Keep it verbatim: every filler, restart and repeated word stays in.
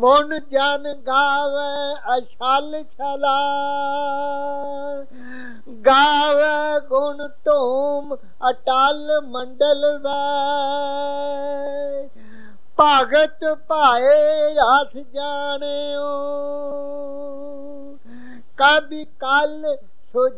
ਮੁਨ ਜਨ ਗਾਵੇ ਅਛਲ ਛਲਾ ਗਾਵੇ ਗੁਣ ਧੂਮ ਅਟਲ ਮੰਡਲ ਵੈ ਭਗਤ ਭਾਏ ਰਸ ਜਾਣਿਓ ਕਬੀ ਕਲ